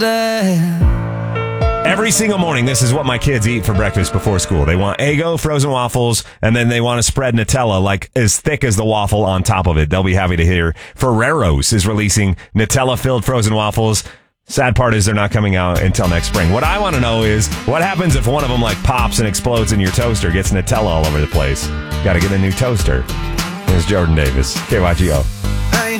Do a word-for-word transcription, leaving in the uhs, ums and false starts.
Every single morning, this is what my kids eat for breakfast before school. They want Eggo, frozen waffles, and then they want to spread Nutella like as thick as the waffle on top of it. They'll be happy to hear Ferrero's is releasing Nutella-filled frozen waffles. Sad part is they're not coming out until next spring. What I want to know is what happens if one of them like pops and explodes in your toaster, gets Nutella all over the place. Got to get a new toaster. Here's Jordan Davis, K Y G O.